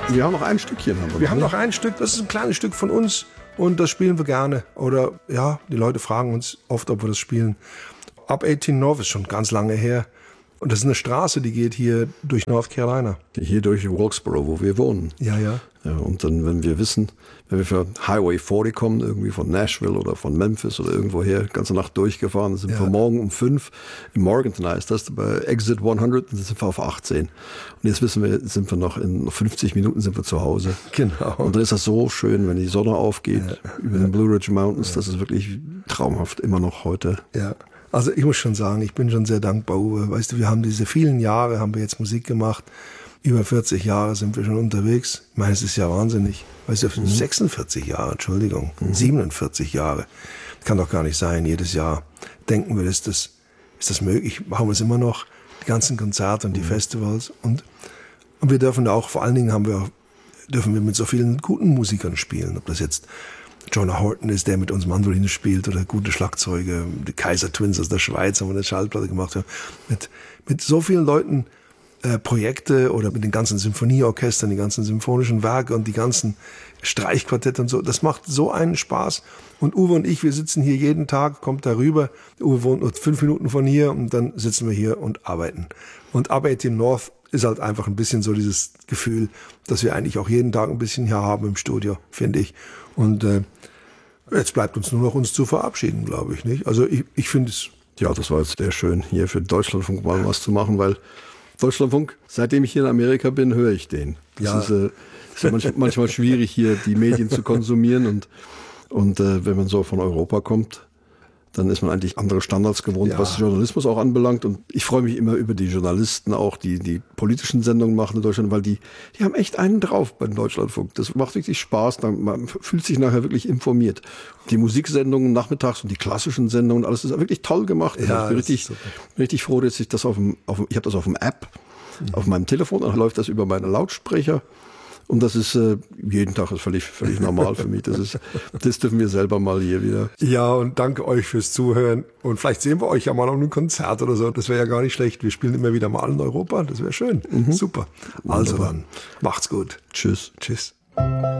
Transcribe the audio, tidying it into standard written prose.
Wir haben noch ein Stückchen. Wir haben noch ein Stück, das ist ein kleines Stück von uns und das spielen wir gerne. Oder ja, die Leute fragen uns oft, ob wir das spielen. Up 18 North ist schon ganz lange her. Und das ist eine Straße, die geht hier durch North Carolina. Hier durch Wilkesboro, wo wir wohnen. Ja, ja. Ja, und dann, wenn wir für Highway 40 kommen, irgendwie von Nashville oder von Memphis oder irgendwoher, ganze Nacht durchgefahren, dann sind wir morgen um 5 in Morganton heißt das, bei Exit 100, dann sind wir auf 18. Und jetzt wissen wir, sind wir noch in 50 Minuten sind wir zu Hause. Genau. Und dann ist das so schön, wenn die Sonne aufgeht über den Blue Ridge Mountains, das ist wirklich traumhaft, immer noch heute. Ja. Also ich muss schon sagen, ich bin schon sehr dankbar, Uwe. Weißt du, wir haben diese vielen Jahre, haben wir jetzt Musik gemacht. Über 40 Jahre sind wir schon unterwegs. Ich meine, es ist ja wahnsinnig. Weißt du, 46 Jahre, Entschuldigung, 47 Jahre. Kann doch gar nicht sein. Jedes Jahr denken wir, ist das möglich? Machen wir es immer noch? Die ganzen Konzerte und die Festivals. Und wir dürfen auch, vor allen Dingen dürfen wir mit so vielen guten Musikern spielen. Ob das jetzt Jonah Horton ist, der mit uns Mandoline spielt oder gute Schlagzeuge. Die Kaiser Twins aus der Schweiz haben wir eine Schallplatte gemacht. Mit so vielen Leuten Projekte oder mit den ganzen Symphonieorchestern, die ganzen symphonischen Werke und die ganzen Streichquartette und so. Das macht so einen Spaß. Und Uwe und ich, wir sitzen hier jeden Tag, kommt da rüber. Uwe wohnt nur 5 Minuten von hier und dann sitzen wir hier und arbeiten. Und Up 18 North ist halt einfach ein bisschen so dieses Gefühl, dass wir eigentlich auch jeden Tag ein bisschen hier haben im Studio, finde ich. Und jetzt bleibt uns nur noch uns zu verabschieden, glaube ich, nicht? Also ich finde es... Ja, das war jetzt sehr schön, hier für Deutschlandfunk mal was zu machen, weil Deutschlandfunk, seitdem ich hier in Amerika bin, höre ich den. Das ist ja manchmal schwierig, hier die Medien zu konsumieren. Und wenn man so von Europa kommt, dann ist man eigentlich andere Standards gewohnt, was Journalismus auch anbelangt. Und ich freue mich immer über die Journalisten auch, die politischen Sendungen machen in Deutschland, weil die haben echt einen drauf beim Deutschlandfunk. Das macht wirklich Spaß. Man fühlt sich nachher wirklich informiert. Die Musiksendungen nachmittags und die klassischen Sendungen, alles ist wirklich toll gemacht. Ja, ich bin richtig froh, dass ich das ich habe das auf dem App, auf meinem Telefon, dann läuft das über meine Lautsprecher. Und das ist jeden Tag ist völlig normal für mich. Das dürfen wir selber mal hier wieder. Ja, und danke euch fürs Zuhören. Und vielleicht sehen wir euch ja mal auf einem Konzert oder so. Das wäre ja gar nicht schlecht. Wir spielen immer wieder mal in Europa. Das wäre schön. Super. Also dann, macht's gut. Tschüss. Tschüss.